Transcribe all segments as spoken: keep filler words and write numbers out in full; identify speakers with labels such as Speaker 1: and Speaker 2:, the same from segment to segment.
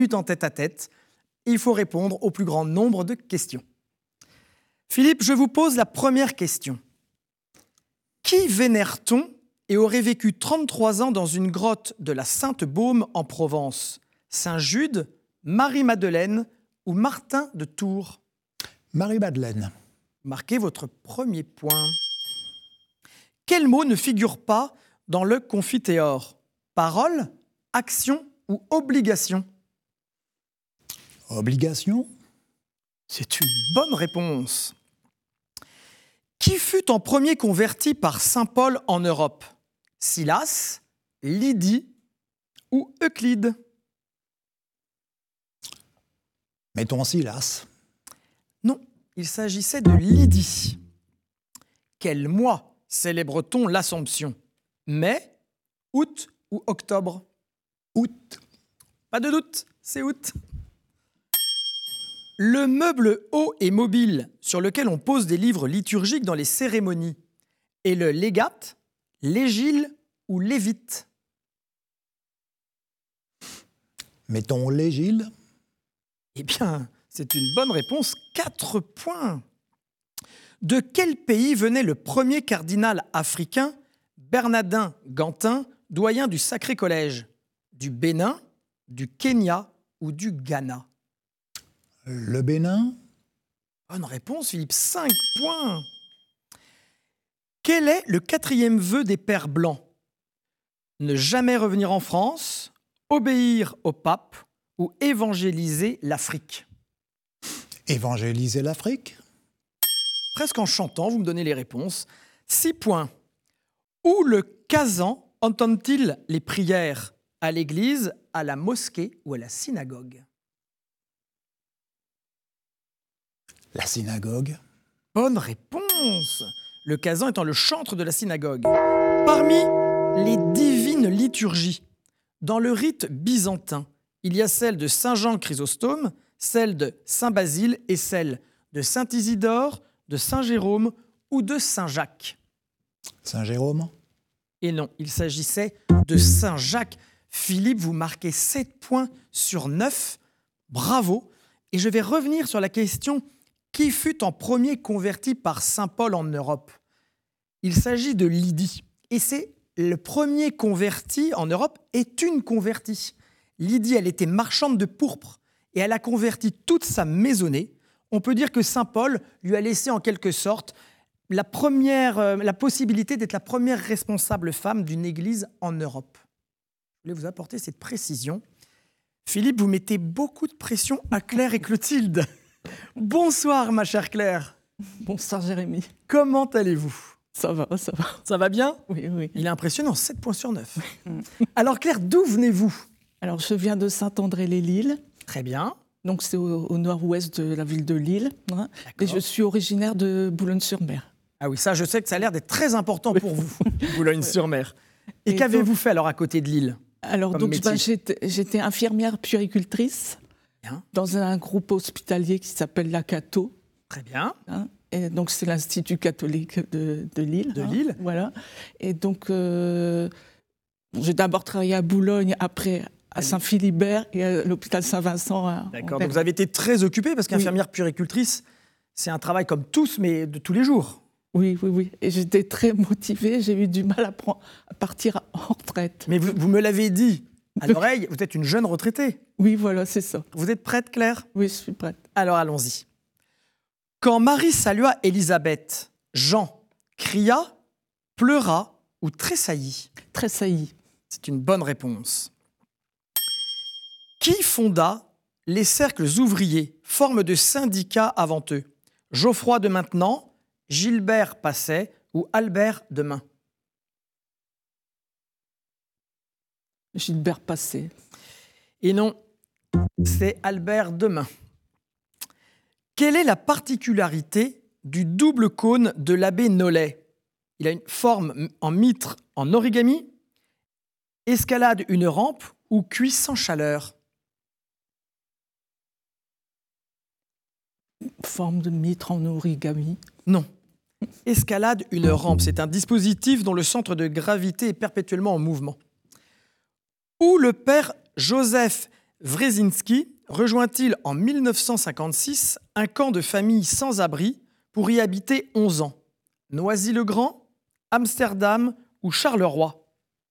Speaker 1: en tête-à-tête. Il faut répondre au plus grand nombre de questions. Philippe, je vous pose la première question. Qui vénère-t-on et aurait vécu trente-trois ans dans une grotte de la Sainte-Baume en Provence? Saint-Jude, Marie-Madeleine ou Martin de Tours?
Speaker 2: Marie-Madeleine.
Speaker 1: Marquez votre premier point. Quel mot ne figure pas dans le Confiteor? Parole, action ou obligation?
Speaker 2: Obligation.
Speaker 1: C'est une bonne réponse. Qui fut en premier converti par saint Paul en Europe? Silas, Lydie ou Euclide?
Speaker 2: Mettons Silas.
Speaker 1: Non, il s'agissait de Lydie. Quel mois célèbre-t-on l'Assomption? Mai, août ou octobre?
Speaker 2: Août.
Speaker 1: Pas de doute, c'est août. Le meuble haut et mobile sur lequel on pose des livres liturgiques dans les cérémonies est le légate, l'égile ou lévite?
Speaker 2: Mettons l'égile.
Speaker 1: Eh bien, c'est une bonne réponse, quatre points. De quel pays venait le premier cardinal africain, Bernardin Gantin, doyen du Sacré Collège? Du Bénin, du Kenya ou du Ghana?
Speaker 2: Le Bénin.
Speaker 1: Bonne réponse, Philippe, cinq points. Quel est le quatrième vœu des Pères Blancs? Ne jamais revenir en France, obéir au pape ou évangéliser l'Afrique?
Speaker 2: Évangéliser l'Afrique.
Speaker 1: Presque en chantant, vous me donnez les réponses. Six points. Où le Kazan entend-il les prières? À l'église, à la mosquée ou à la synagogue?
Speaker 2: La synagogue.
Speaker 1: Bonne réponse. Le Kazan étant le chantre de la synagogue. Parmi les divines liturgies, dans le rite byzantin, il y a celle de Saint Jean Chrysostome, celle de Saint Basile et celle de Saint Isidore, de Saint Jérôme ou de Saint Jacques.
Speaker 2: Saint Jérôme.
Speaker 1: Et non, il s'agissait de Saint Jacques. Philippe, vous marquez sept points sur neuf. Bravo. Et je vais revenir sur la question qui fut en premier converti par saint Paul en Europe. Il s'agit de Lydie. Et c'est le premier converti en Europe est une convertie. Lydie, elle était marchande de pourpre et elle a converti toute sa maisonnée. On peut dire que saint Paul lui a laissé en quelque sorte la, première, euh, la possibilité d'être la première responsable femme d'une église en Europe. Je voulais vous apporter cette précision. Philippe, vous mettez beaucoup de pression à Claire et Clotilde. Bonsoir, ma chère Claire.
Speaker 3: Bonsoir, Jérémy.
Speaker 1: Comment allez-vous?
Speaker 3: Ça va, ça va.
Speaker 1: Ça va bien?
Speaker 3: Oui, oui.
Speaker 1: Il est impressionnant, sept points sur neuf. Alors Claire, d'où venez-vous?
Speaker 3: Alors, je viens de Saint-André-les-Lilles.
Speaker 1: Très bien.
Speaker 3: Donc, c'est au, au nord-ouest de la ville de Lille. Hein, et je suis originaire de Boulogne-sur-Mer.
Speaker 1: Ah oui, ça, je sais que ça a l'air d'être très important pour vous, Boulogne-sur-Mer. Et, et qu'avez-vous fait alors à côté de Lille?
Speaker 3: Alors, donc, ben, j'étais, j'étais infirmière puéricultrice bien. Dans un groupe hospitalier qui s'appelle l'Acato.
Speaker 1: Très bien.
Speaker 3: Hein, et donc, c'est l'Institut catholique de, de Lille.
Speaker 1: De
Speaker 3: hein,
Speaker 1: Lille.
Speaker 3: Voilà. Et donc, euh, j'ai d'abord travaillé à Boulogne, après à Saint-Philibert et à l'hôpital Saint-Vincent.
Speaker 1: D'accord. Donc, vous avez été très occupée parce qu'infirmière oui. puéricultrice, c'est un travail comme tous, mais de tous les jours.
Speaker 3: Oui, oui, oui. Et j'étais très motivée. J'ai eu du mal à, prendre, à partir en retraite.
Speaker 1: Mais vous, vous me l'avez dit à l'oreille, vous êtes une jeune retraitée.
Speaker 3: Oui, voilà, c'est ça.
Speaker 1: Vous êtes prête, Claire?
Speaker 3: Oui, je suis prête.
Speaker 1: Alors, allons-y. Quand Marie salua Élisabeth, Jean cria, pleura ou tressaillit?
Speaker 3: Tressaillit.
Speaker 1: C'est une bonne réponse. Qui fonda les cercles ouvriers, forme de syndicats avant eux? Geoffroy de Maintenan, Gilbert Passet ou Albert de Main?
Speaker 3: Gilbert Passet.
Speaker 1: Et non, c'est Albert de Main. Quelle est la particularité du double cône de l'abbé Nollet? Il a une forme en mitre en origami, escalade une rampe ou cuit sans chaleur?
Speaker 3: Forme de mitre en origami.
Speaker 1: Non. Escalade une rampe, c'est un dispositif dont le centre de gravité est perpétuellement en mouvement. Où le père Joseph Wresinski rejoint-il en mille neuf cent cinquante-six un camp de familles sans abri pour y habiter onze ans? Noisy-le-Grand, Amsterdam ou Charleroi?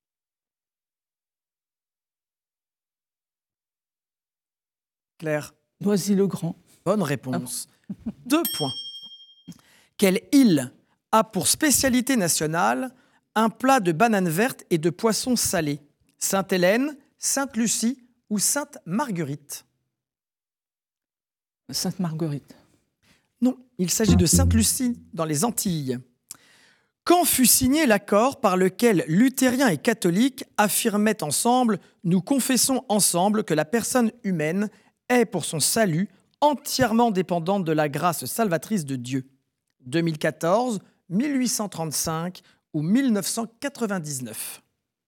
Speaker 1: Claire?
Speaker 3: Noisy-le-Grand.
Speaker 1: Bonne réponse. Deux points. Quelle île a pour spécialité nationale un plat de bananes vertes et de poissons salés? Sainte-Hélène, Sainte-Lucie ou Sainte-Marguerite?
Speaker 3: Sainte-Marguerite.
Speaker 1: Non, il s'agit de Sainte-Lucie dans les Antilles. Quand fut signé l'accord par lequel luthériens et catholiques affirmaient ensemble « Nous confessons ensemble que la personne humaine est pour son salut entièrement dépendante de la grâce salvatrice de Dieu » deux mille quatorze, mille huit cent trente-cinq ou mille neuf cent quatre-vingt-dix-neuf?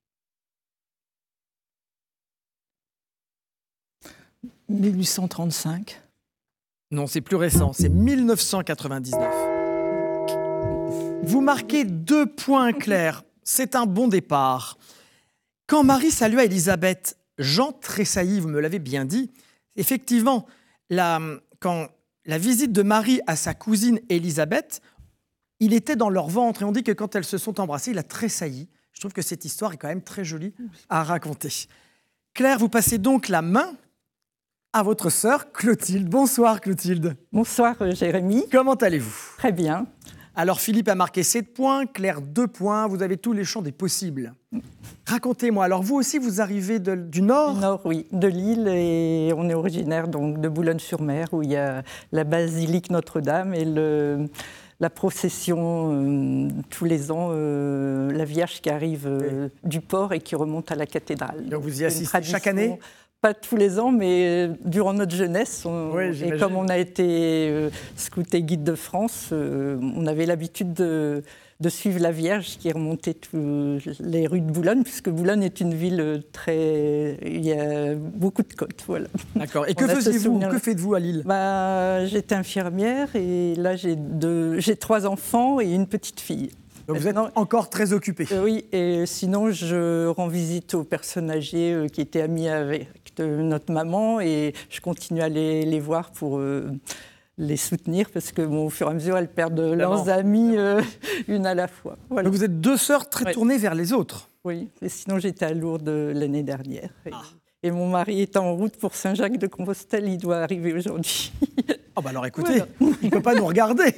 Speaker 3: mille huit cent trente-cinq.
Speaker 1: Non, c'est plus récent, c'est mille neuf cent quatre-vingt-dix-neuf. Vous marquez deux points, Claire. C'est un bon départ. Quand Marie salua Élisabeth, Jean tressaillit, vous me l'avez bien dit. Effectivement, la, quand la visite de Marie à sa cousine Élisabeth, il était dans leur ventre et on dit que quand elles se sont embrassées, il a tressailli. Je trouve que cette histoire est quand même très jolie à raconter. Claire, vous passez donc la main à votre sœur Clotilde. Bonsoir Clotilde.
Speaker 4: Bonsoir Jérémy.
Speaker 1: Comment allez-vous?
Speaker 4: Très bien.
Speaker 1: Alors Philippe a marqué sept points, Claire deux points, vous avez tous les champs des possibles. Racontez-moi, alors vous aussi vous arrivez de, du Nord?
Speaker 4: Du Nord, oui, de Lille, et on est originaire donc de Boulogne-sur-Mer où il y a la basilique Notre-Dame et le, la procession euh, tous les ans, euh, la Vierge qui arrive euh, oui. du port et qui remonte à la cathédrale.
Speaker 1: Donc vous y assistez chaque année?
Speaker 4: Pas tous les ans, mais durant notre jeunesse. On,
Speaker 1: oui,
Speaker 4: et comme on a été euh, scout et guide de France, euh, on avait l'habitude de, de suivre la Vierge qui remontait tous les rues de Boulogne, puisque Boulogne est une ville très... Il y a beaucoup de côtes, voilà.
Speaker 1: D'accord. Et que faisiez-vous? Que faites-vous à Lille?
Speaker 4: bah, J'étais infirmière et là j'ai, deux, j'ai trois enfants et une petite fille.
Speaker 1: Donc vous êtes encore très occupée.
Speaker 4: Euh, oui, et sinon je rends visite aux personnes âgées euh, qui étaient amies avec de notre maman et je continue à les, les voir pour euh, les soutenir parce que bon, au fur et à mesure elles perdent leurs amis euh, une à la fois. Voilà.
Speaker 1: Donc vous êtes deux sœurs très
Speaker 4: ouais.
Speaker 1: tournées vers les autres.
Speaker 4: Oui, et sinon j'étais à Lourdes l'année dernière. Et,
Speaker 1: ah.
Speaker 4: et mon mari est en route pour Saint-Jacques-de-Compostelle, il doit arriver aujourd'hui.
Speaker 1: Oh bah alors écoutez, voilà. Il ne peut pas nous regarder.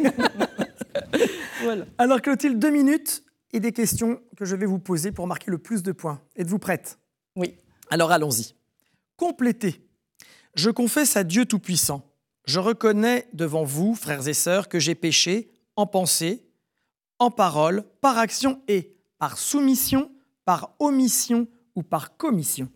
Speaker 1: Voilà. Alors Clotilde, deux minutes et des questions que je vais vous poser pour marquer le plus de points. Êtes-vous prête?
Speaker 4: Oui.
Speaker 1: Alors allons-y. Complétez. Je confesse à Dieu Tout-Puissant. Je reconnais devant vous, frères et sœurs, que j'ai péché en pensée, en parole, par action et par soumission, par omission ou par commission.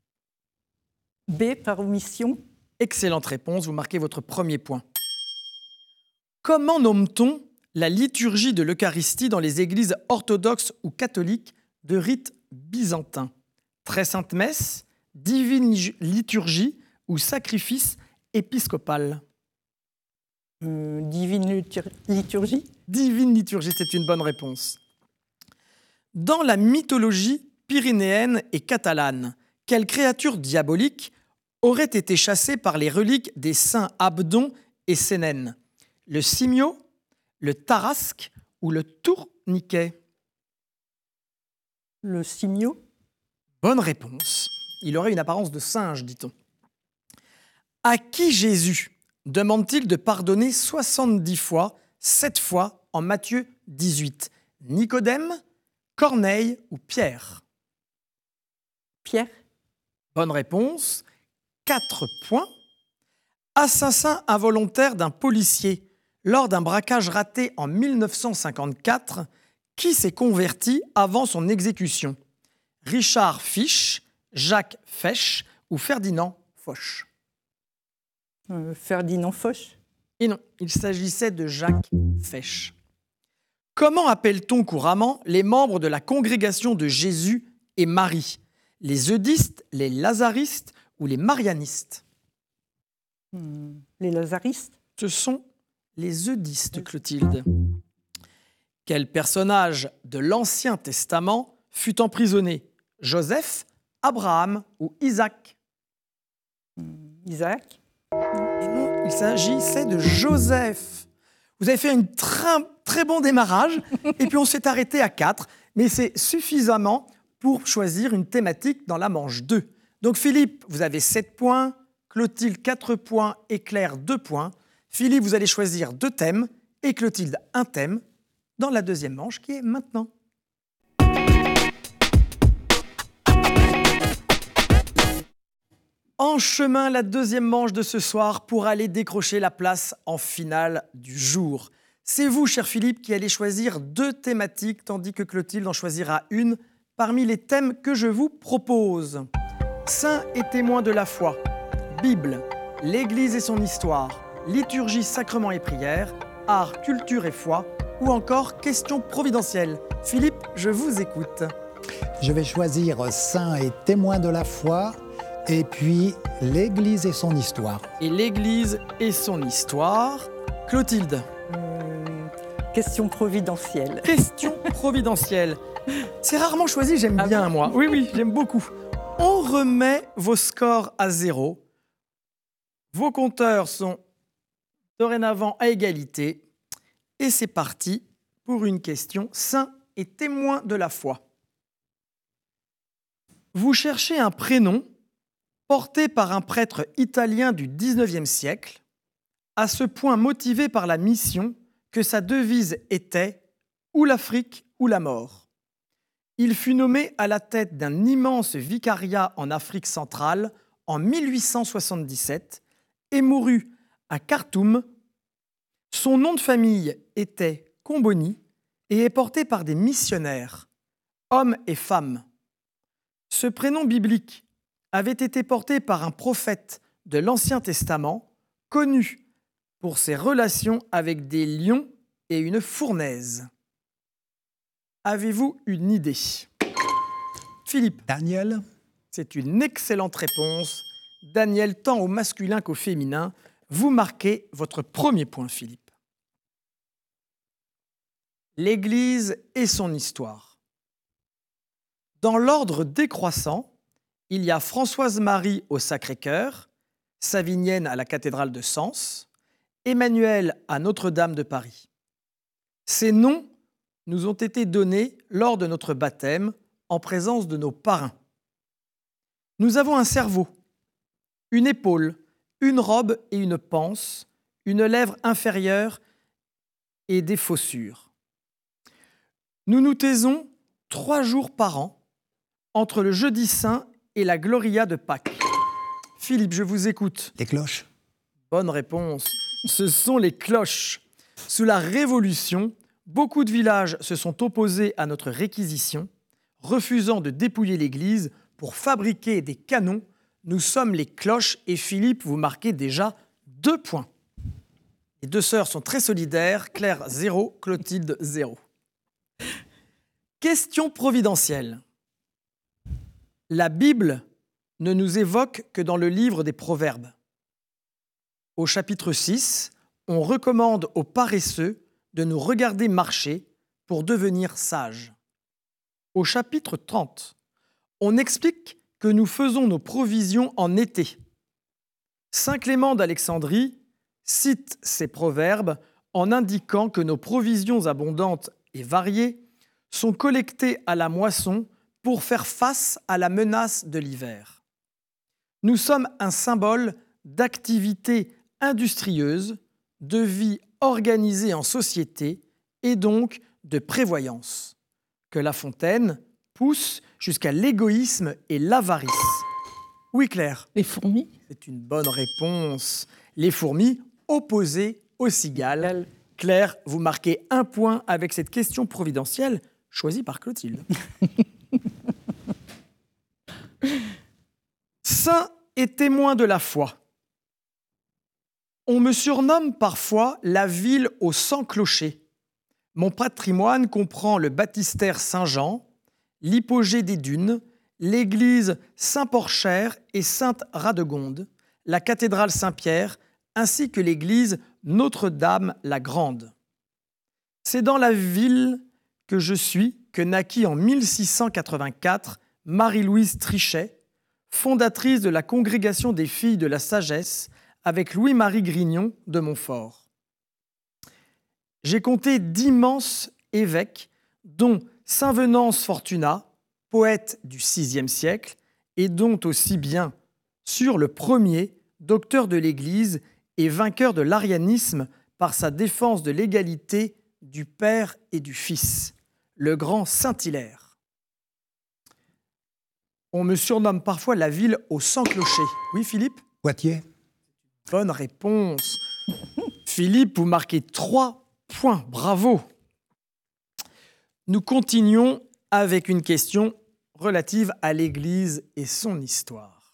Speaker 4: B, par omission.
Speaker 1: Excellente réponse, vous marquez votre premier point. Comment nomme-t-on la liturgie de l'Eucharistie dans les églises orthodoxes ou catholiques de rite byzantin? Très sainte messe, divine liturgie ou sacrifice épiscopal?
Speaker 4: euh, Divine liturgie.
Speaker 1: Divine liturgie, c'est une bonne réponse. Dans la mythologie pyrénéenne et catalane, quelle créature diabolique aurait été chassée par les reliques des saints Abdon et Sénène? Le simio, le tarasque ou le tourniquet?
Speaker 4: Le simio.
Speaker 1: Bonne réponse. Il aurait une apparence de singe, dit-on. À qui Jésus demande-t-il de pardonner soixante-dix fois, sept fois en Matthieu dix-huit? Nicodème, Corneille ou Pierre?
Speaker 4: Pierre.
Speaker 1: Bonne réponse. Quatre points. Assassin involontaire d'un policier lors d'un braquage raté en mille neuf cent cinquante-quatre, qui s'est converti avant son exécution? Richard Fiche, Jacques Fesch ou Ferdinand Foch?
Speaker 4: euh, Ferdinand Foch.
Speaker 1: Et non, il s'agissait de Jacques Fesch. Comment appelle-t-on couramment les membres de la congrégation de Jésus et Marie? Les eudistes, les lazaristes ou les marianistes?
Speaker 4: hmm, Les lazaristes.
Speaker 1: Ce sont les eudistes, Clotilde. Quel personnage de l'Ancien Testament fut emprisonné? Joseph, Abraham ou Isaac?
Speaker 4: Isaac.
Speaker 1: Et non, il s'agissait de Joseph. Vous avez fait un très, très bon démarrage, et puis on s'est arrêté à quatre, mais c'est suffisamment pour choisir une thématique dans la manche deux. Donc Philippe, vous avez sept points, Clotilde quatre points et Claire deux points. Philippe, vous allez choisir deux thèmes et Clotilde un thème dans la deuxième manche qui est maintenant. En chemin, la deuxième manche de ce soir pour aller décrocher la place en finale du jour. C'est vous, cher Philippe, qui allez choisir deux thématiques, tandis que Clotilde en choisira une parmi les thèmes que je vous propose. Saints et témoins de la foi, Bible, l'Église et son histoire, liturgie, sacrements et prières, art, culture et foi, ou encore questions providentielles. Philippe, je vous écoute.
Speaker 2: Je vais choisir Saints et témoins de la foi, et puis l'Église et son histoire.
Speaker 1: Et l'Église et son histoire. Clotilde.
Speaker 4: Hum, question providentielle.
Speaker 1: Question providentielle. C'est rarement choisi, j'aime
Speaker 4: Ah
Speaker 1: bien
Speaker 4: bon
Speaker 1: moi. Oui, oui, j'aime beaucoup. On remet vos scores à zéro. Vos compteurs sont dorénavant à égalité. Et c'est parti pour une question saints et témoins de la foi. Vous cherchez un prénom porté par un prêtre italien du dix-neuvième siècle, à ce point motivé par la mission que sa devise était « ou l'Afrique ou la mort ». Il fut nommé à la tête d'un immense vicariat en Afrique centrale en mille huit cent soixante-dix-sept et mourut à Khartoum. Son nom de famille était Comboni et est porté par des missionnaires, hommes et femmes. Ce prénom biblique avait été porté par un prophète de l'Ancien Testament, connu pour ses relations avec des lions et une fournaise. Avez-vous une idée? Philippe.
Speaker 2: Daniel.
Speaker 1: C'est une excellente réponse. Daniel, tant au masculin qu'au féminin. Vous marquez votre premier point, Philippe. L'Église et son histoire. Dans l'ordre décroissant, il y a Françoise-Marie au Sacré-Cœur, Savinienne à la cathédrale de Sens, Emmanuel à Notre-Dame de Paris. Ces noms nous ont été donnés lors de notre baptême en présence de nos parrains. Nous avons un cerveau, une épaule, une robe et une panse, une lèvre inférieure et des fossures. Nous nous taisons trois jours par an entre le jeudi saint et la Gloria de Pâques. Philippe, je vous écoute.
Speaker 2: Les cloches.
Speaker 1: Bonne réponse. Ce sont les cloches. Sous la Révolution, beaucoup de villages se sont opposés à notre réquisition, refusant de dépouiller l'église pour fabriquer des canons. Nous sommes les cloches et Philippe, vous marquez déjà deux points. Les deux sœurs sont très solidaires. Claire, zéro. Clotilde, zéro. Question providentielle. La Bible ne nous évoque que dans le livre des Proverbes. Au chapitre six, on recommande aux paresseux de nous regarder marcher pour devenir sages. Au chapitre trente, on explique que nous faisons nos provisions en été. Saint Clément d'Alexandrie cite ces proverbes en indiquant que nos provisions abondantes et variées sont collectées à la moisson pour faire face à la menace de l'hiver. Nous sommes un symbole d'activité industrieuse, de vie organisée en société et donc de prévoyance, que La Fontaine pousse jusqu'à l'égoïsme et l'avarice. Oui, Claire.
Speaker 3: Les fourmis.
Speaker 1: C'est une bonne réponse. Les fourmis opposées aux cigales. Claire, vous marquez un point avec cette question providentielle choisie par Clotilde. Saint et témoin de la foi. On me surnomme parfois la ville aux cent clochers. Mon patrimoine comprend le baptistère Saint-Jean, l'hypogée des Dunes, l'église Saint-Porcher et Sainte-Radegonde, la cathédrale Saint-Pierre, ainsi que l'église Notre-Dame-la-Grande. C'est dans la ville que je suis que naquit en mille six cent quatre-vingt-quatre Marie-Louise Trichet, fondatrice de la Congrégation des filles de la sagesse avec Louis-Marie Grignon de Montfort. J'ai compté d'immenses évêques, dont Saint Venance Fortunat, poète du sixième siècle, et dont aussi bien sur le premier, docteur de l'Église et vainqueur de l'arianisme par sa défense de l'égalité du Père et du Fils, le grand Saint-Hilaire. On me surnomme parfois la ville aux cent clochers. Oui, Philippe ?
Speaker 2: Poitiers.
Speaker 1: Bonne réponse. Philippe, vous marquez trois points. Bravo. Nous continuons avec une question relative à l'Église et son histoire.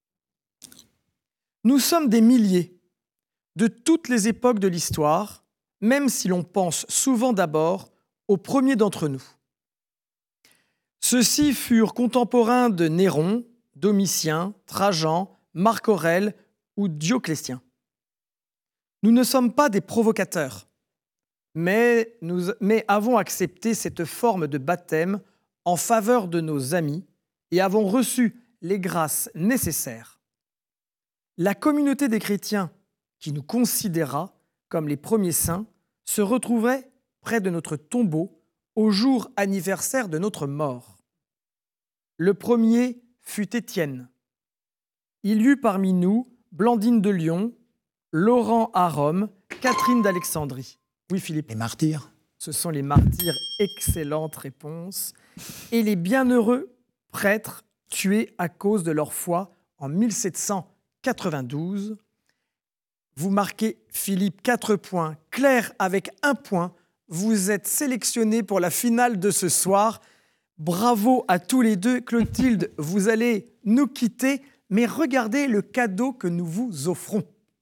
Speaker 1: Nous sommes des milliers de toutes les époques de l'histoire, même si l'on pense souvent d'abord aux premiers d'entre nous. Ceux-ci furent contemporains de Néron, Domitien, Trajan, Marc Aurèle ou Dioclétien. Nous ne sommes pas des provocateurs, mais nous mais avons accepté cette forme de baptême en faveur de nos amis et avons reçu les grâces nécessaires. La communauté des chrétiens qui nous considéra comme les premiers saints se retrouverait près de notre tombeau au jour anniversaire de notre mort. Le premier fut Étienne. Il y eut parmi nous Blandine de Lyon, Laurent à Rome, Catherine d'Alexandrie. Oui, Philippe.
Speaker 2: Les martyrs.
Speaker 1: Ce sont les martyrs. Excellente réponse. Et les bienheureux prêtres tués à cause de leur foi en mille sept cent quatre-vingt-douze. Vous marquez, Philippe, quatre points. Claire avec un point. Vous êtes sélectionné pour la finale de ce soir. Bravo à tous les deux. Clotilde, vous allez nous quitter, mais regardez le cadeau que nous vous offrons.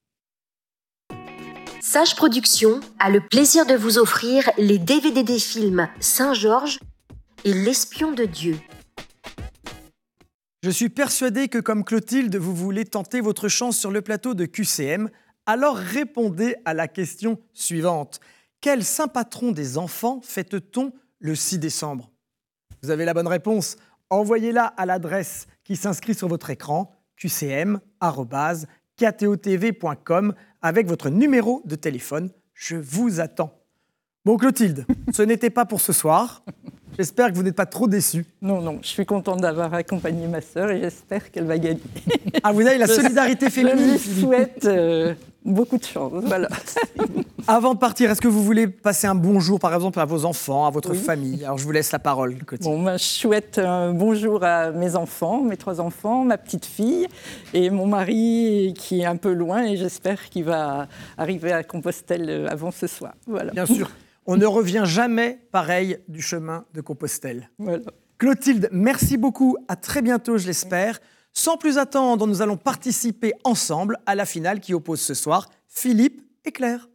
Speaker 5: Sage Productions a le plaisir de vous offrir les D V D des films Saint-Georges et L'Espion de Dieu.
Speaker 1: Je suis persuadé que, comme Clotilde, vous voulez tenter votre chance sur le plateau de Q C M. Alors répondez à la question suivante. Quel saint patron des enfants fête-t-on le six décembre ? Vous avez la bonne réponse. Envoyez-la à l'adresse qui s'inscrit sur votre écran, q c m arobase k t o t v point com, avec votre numéro de téléphone. Je vous attends. Bon, Clotilde, ce n'était pas pour ce soir. J'espère que vous n'êtes pas trop déçus.
Speaker 4: Non, non, je suis contente d'avoir accompagné ma sœur et j'espère qu'elle va gagner.
Speaker 1: Ah, vous avez la solidarité féminine.
Speaker 4: Je lui souhaite euh, beaucoup de chance, voilà.
Speaker 1: Avant de partir, est-ce que vous voulez passer un bonjour, par exemple, à vos enfants, à votre
Speaker 4: Oui.
Speaker 1: famille ? Alors, je vous laisse la parole, Clotilde.
Speaker 4: Bon, ben, je souhaite un bonjour à mes enfants, mes trois enfants, ma petite fille et mon mari qui est un peu loin et j'espère qu'il va arriver à Compostelle avant ce soir. Voilà.
Speaker 1: Bien sûr, on ne revient jamais pareil du chemin de Compostelle.
Speaker 4: Voilà.
Speaker 1: Clotilde, merci beaucoup. À très bientôt, je l'espère. Sans plus attendre, nous allons participer ensemble à la finale qui oppose ce soir Philippe et Claire.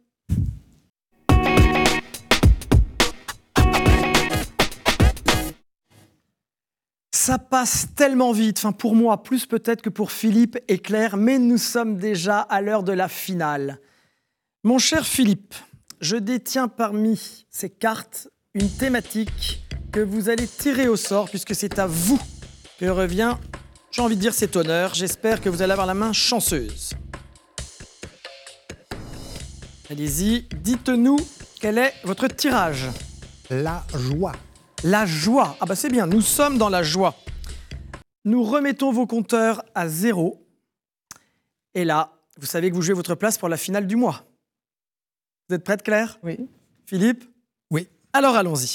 Speaker 1: Ça passe tellement vite, enfin pour moi, plus peut-être que pour Philippe et Claire, mais nous sommes déjà à l'heure de la finale. Mon cher Philippe, je détiens parmi ces cartes une thématique que vous allez tirer au sort, puisque c'est à vous que revient, j'ai envie de dire, cet honneur. J'espère que vous allez avoir la main chanceuse. Allez-y, dites-nous quel est votre tirage.
Speaker 2: La joie.
Speaker 1: La joie. Ah bah c'est bien, nous sommes dans la joie. Nous remettons vos compteurs à zéro. Et là, vous savez que vous jouez votre place pour la finale du mois. Vous êtes prête, Claire ?
Speaker 4: Oui.
Speaker 1: Philippe ?
Speaker 2: Oui.
Speaker 1: Alors allons-y.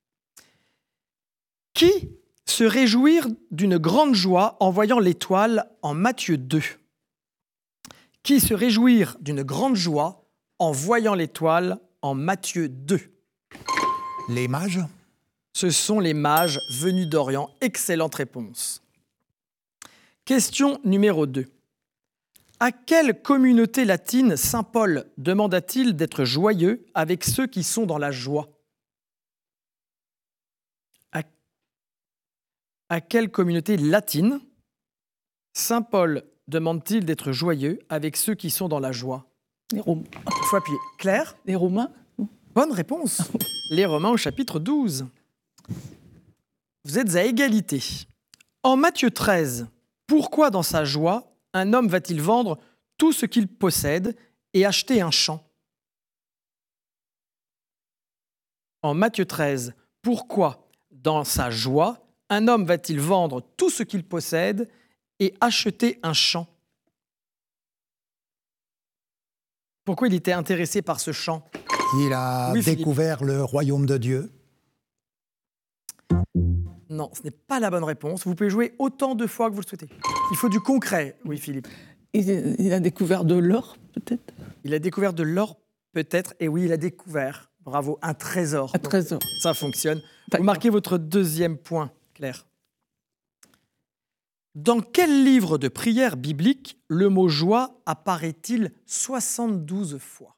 Speaker 1: Qui se réjouir d'une grande joie en voyant l'étoile en Matthieu deux ? Qui se réjouir d'une grande joie en voyant l'étoile en Matthieu deux ?
Speaker 2: Les mages.
Speaker 1: Ce sont les mages venus d'Orient. Excellente réponse. Question numéro deux. À quelle communauté latine saint Paul demanda-t-il d'être joyeux avec ceux qui sont dans la joie ? À, à quelle communauté latine saint Paul demande-t-il d'être joyeux avec ceux qui sont dans la joie ?
Speaker 3: Les, Rom-
Speaker 1: Il faut appuyer. Claire ?
Speaker 3: les Romains.
Speaker 1: Bonne réponse. Les Romains au chapitre douze. Vous êtes à égalité. En Matthieu treize, Pourquoi dans sa joie, un homme va-t-il vendre tout ce qu'il possède et acheter un champ? En Matthieu treize, pourquoi dans sa joie, un homme va-t-il vendre tout ce qu'il possède et acheter un champ? Pourquoi il était intéressé par ce champ?
Speaker 2: Il a
Speaker 1: Oui, Philippe.
Speaker 2: découvert le royaume de Dieu.
Speaker 1: Non, ce n'est pas la bonne réponse. Vous pouvez jouer autant de fois que vous le souhaitez. Il faut du concret, oui Philippe.
Speaker 3: Il, il a découvert de l'or, peut-être?
Speaker 1: Il a découvert de l'or, peut-être, et oui, il a découvert, bravo, un trésor.
Speaker 3: Un
Speaker 1: Donc,
Speaker 3: trésor.
Speaker 1: ça fonctionne. Vous
Speaker 3: D'accord.
Speaker 1: marquez votre deuxième point, Claire. Dans quel livre de prière biblique le mot joie apparaît-il soixante-douze fois?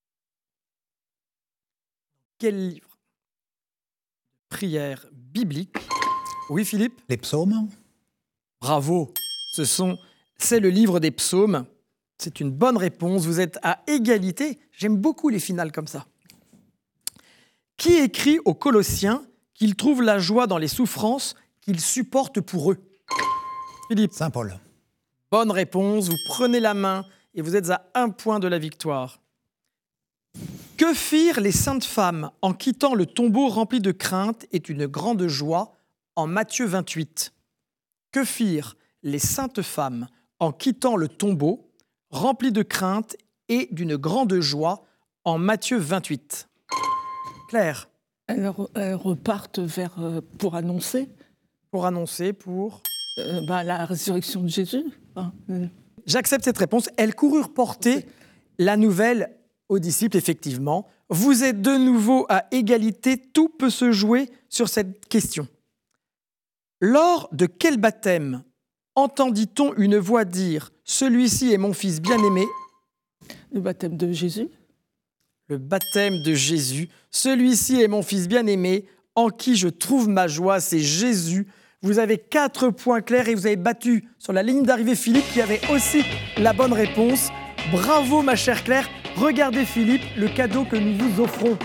Speaker 1: Quel livre de prière biblique? Oui, Philippe?
Speaker 2: Les psaumes.
Speaker 1: Bravo. Ce sont, c'est le livre des psaumes. C'est une bonne réponse. Vous êtes à égalité. J'aime beaucoup les finales comme ça. Qui écrit aux Colossiens qu'il trouve la joie dans les souffrances qu'il supporte pour eux? Philippe.
Speaker 2: Saint Paul.
Speaker 1: Bonne réponse. Vous prenez la main et vous êtes à un point de la victoire. Que firent les saintes femmes en quittant le tombeau rempli de crainte et d'une grande joie en Matthieu vingt-huit? Que firent les saintes femmes en quittant le tombeau rempli de crainte et d'une grande joie en Matthieu vingt-huit? Claire?
Speaker 3: Elles, re- elles repartent vers, euh, pour annoncer
Speaker 1: Pour annoncer, pour...
Speaker 3: euh, bah, la résurrection de Jésus. Enfin, euh,
Speaker 1: J'accepte cette réponse. Elles coururent porter la nouvelle aux disciples, effectivement. Vous êtes de nouveau à égalité. Tout peut se jouer sur cette question. Lors de quel baptême entendit-on une voix dire « Celui-ci est mon fils bien-aimé »
Speaker 3: le baptême de Jésus.
Speaker 1: Le baptême de Jésus. « Celui-ci est mon fils bien-aimé, en qui je trouve ma joie », c'est Jésus. Vous avez quatre points clairs et vous avez battu sur la ligne d'arrivée Philippe qui avait aussi la bonne réponse. Bravo ma chère Claire. Regardez Philippe, le cadeau que nous vous offrons.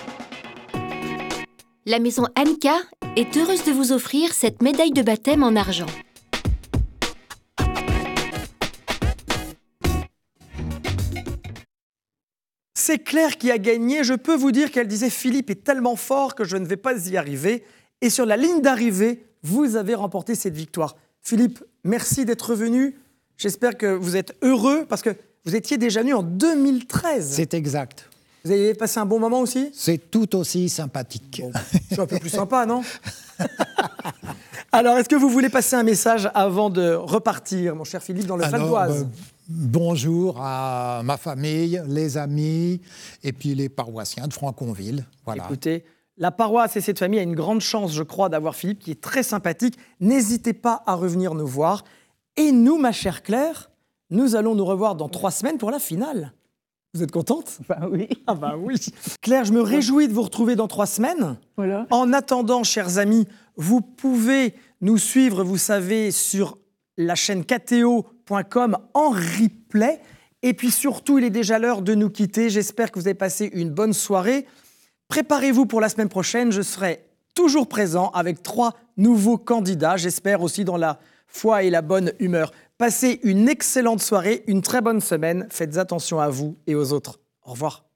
Speaker 5: La maison Annika est heureuse de vous offrir cette médaille de baptême en argent.
Speaker 1: C'est Claire qui a gagné. Je peux vous dire qu'elle disait « Philippe est tellement fort que je ne vais pas y arriver ». Et sur la ligne d'arrivée, vous avez remporté cette victoire. Philippe, merci d'être venu. J'espère que vous êtes heureux parce que vous étiez déjà venu en deux mille treize.
Speaker 2: C'est exact.
Speaker 1: Vous avez passé un bon moment aussi?
Speaker 2: C'est tout aussi sympathique.
Speaker 1: Bon, je suis un peu plus sympa, non? Alors, est-ce que vous voulez passer un message avant de repartir, mon cher Philippe, dans le Val
Speaker 2: Alors,
Speaker 1: d'Oise?
Speaker 2: euh, bonjour à ma famille, les amis et puis les paroissiens de Franconville. Voilà.
Speaker 1: Écoutez, la paroisse et cette famille a une grande chance, je crois, d'avoir Philippe qui est très sympathique. N'hésitez pas à revenir nous voir. Et nous, ma chère Claire, nous allons nous revoir dans trois semaines pour la finale. Vous êtes contente?
Speaker 3: Bah oui.
Speaker 1: Ah bah oui. Claire, je me réjouis de vous retrouver dans trois semaines.
Speaker 3: Voilà.
Speaker 1: En attendant, chers amis, vous pouvez nous suivre, vous savez, sur la chaîne kateo point com en replay. Et puis surtout, il est déjà l'heure de nous quitter. J'espère que vous avez passé une bonne soirée. Préparez-vous pour la semaine prochaine. Je serai toujours présent avec trois nouveaux candidats. J'espère aussi dans la foi et la bonne humeur. Passez une excellente soirée, une très bonne semaine. Faites attention à vous et aux autres. Au revoir.